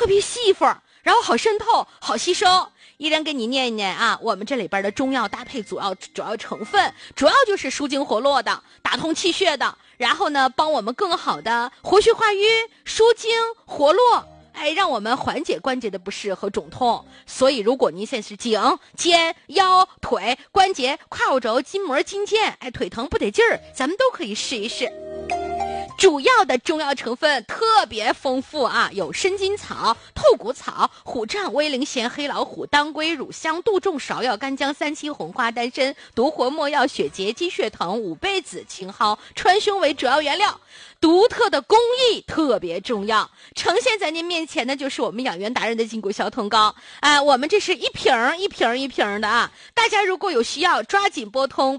特别细缝，然后好渗透，好吸收。依然给你念一念啊，我们这里边的中药搭配主要成分，主要就是舒筋活络的，打通气血的，然后呢，帮我们更好的活血化瘀、舒筋活络，让我们缓解关节的不适和肿痛。所以如果您现在是颈、肩、腰、腿、关节、胯骨轴、筋膜、筋腱，腿疼不得劲儿，咱们都可以试一试。主要的中药成分特别丰富啊，有生筋草、透骨草、虎杖、威灵仙、黑老虎、当归、乳香、杜仲、芍药、干姜、三七、红花、丹参、独活、没药、血竭、鸡血藤、五倍子、青蒿、川芎为主要原料。独特的工艺特别重要，呈现在您面前的就是我们养元达人的筋骨小筒膏。我们这是一瓶一瓶一瓶的啊，大家如果有需要，抓紧拨通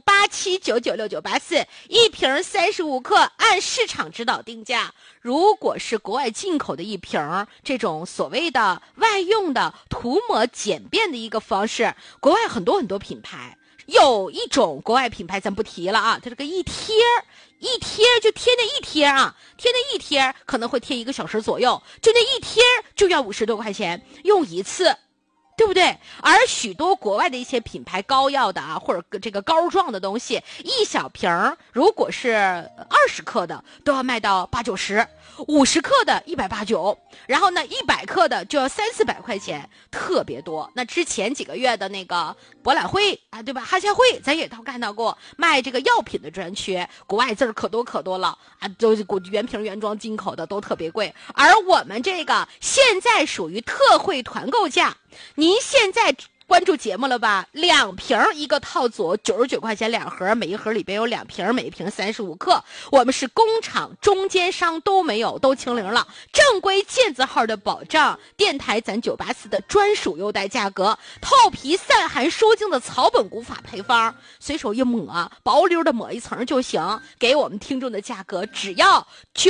87996984，一瓶35克，按市场指导定价。如果是国外进口的一瓶，这种所谓的外用的涂抹简便的一个方式，国外很多品牌。有一种国外品牌咱不提了啊，它这个一贴就贴那一贴啊，贴那一贴可能会贴1个小时左右，就那一贴就要50多块钱，用一次，对不对？而许多国外的一些品牌膏药的啊，或者这个膏状的东西，一小瓶如果是20克的都要卖到80-90，50克的189，然后呢100克的就要300-400块钱，特别多。那之前几个月的那个博览会啊，对吧？哈夏会咱也都看到过卖这个药品的专区，国外字儿可多了啊，都是原瓶原装进口的，都特别贵。而我们这个现在属于特惠团购价，您现在关注节目了吧？2瓶一个套组，99块钱2盒，每一盒里边有2瓶，每一瓶35克。我们是工厂中间商都没有，都清零了，正规健字号的保障，电台咱984的专属优待价格，透皮散寒舒筋的草本古法配方，随手一抹，薄溜的抹一层就行。给我们听众的价格只要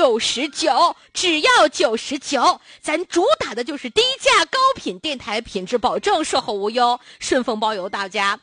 99，只要99，咱主打的就是低价高品，电台品质保证，售后无忧。顺丰包邮到家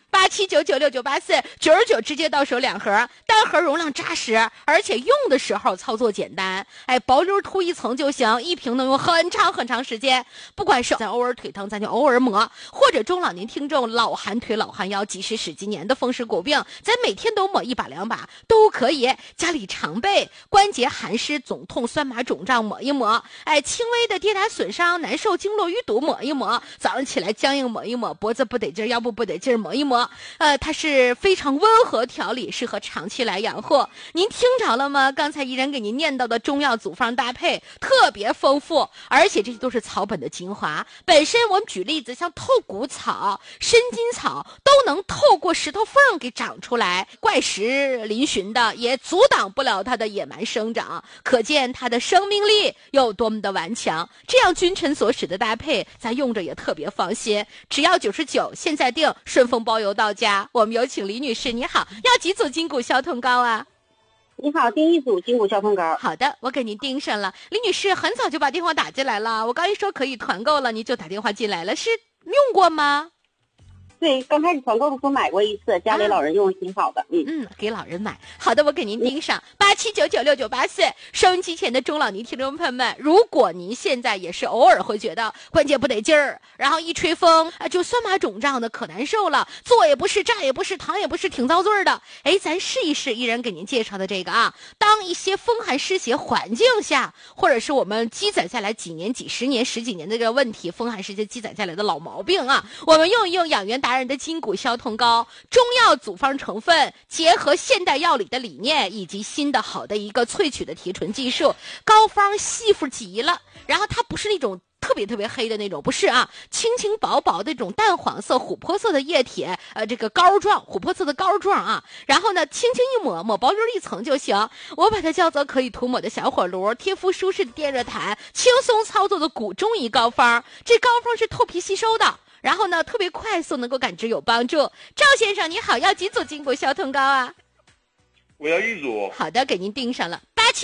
，87996984，99直接到手2盒，单盒容量扎实，而且用的时候操作简单，薄溜涂一层就行，一瓶能用很长时间。不管是咱偶尔腿疼咱就偶尔抹，或者中老年听众老寒腿老寒腰几十十几年的风湿骨病，咱每天都抹1把2把都可以。家里常备关节寒湿肿痛酸麻肿胀抹一抹，轻微的跌打损伤难受经络淤堵抹一抹，早上起来僵硬抹一抹，脖子不得劲，腰部不得劲抹一抹，它是非常温和调理，适合长期来养护。您听着了吗？刚才依然给您念到的中药组方搭配特别丰富，而且这些都是草本的精华。本身我们举例子，像透骨草、生筋草都能透过石头缝给长出来，怪石嶙峋的也阻挡不了它的野蛮生长，可见它的生命力有多么的顽强。这样君臣所使的搭配，咱用着也特别放心。只要99，现在定，顺丰包邮到家。我们有请李女士，你好，要几组筋骨消痛膏啊？ 你好，订1组筋骨消痛膏。 好的，我给您盯上了。李女士很早就把电话打进来了，我刚一说可以团购了，你就打电话进来了，是用过吗？ 对，刚开始团购的时候买过一次，家里老人用挺好的。 给老人买。好的，我给您盯上87996984。收音机前的中老年听众朋友们，如果您现在也是偶尔会觉得关节不得劲儿，然后一吹风就酸麻肿胀的，可难受了，坐也不是，站也不是，躺也不是，挺遭罪的。咱试一试依然给您介绍的这个啊，当一些风寒湿邪环境下，或者是我们积攒下来几年、几十年、十几年的这个问题，风寒湿邪积攒下来的老毛病啊，我们用一用养元达人的筋骨消痛膏，中药组方成分结合现代药理的理念，以及新的好的一个萃取的提纯技术，膏方细肤极了，然后它不是那种特别黑的那种，不是啊，轻薄的这种淡黄色、琥珀色的液体，这个膏状，琥珀色的膏状啊，然后呢，轻一抹薄溜一层就行。我把它叫做可以涂抹的小火炉，贴敷舒适的电热毯，轻松操作的古中医膏方。这膏方是透皮吸收的，然后呢，特别快速，能够感知有帮助。赵先生你好，要几组筋骨消痛膏啊？ 我要1组。 好的，给您盯上了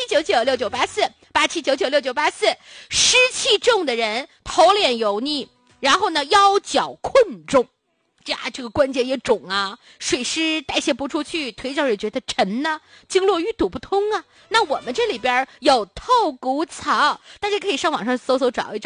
87996984，87996984。湿气重的人，头脸油腻，然后呢腰脚困重，这个关节也肿啊，水湿代谢不出去，腿脚也觉得沉呢，经络淤堵不通啊。那我们这里边有透骨草，大家可以上网上搜找一找。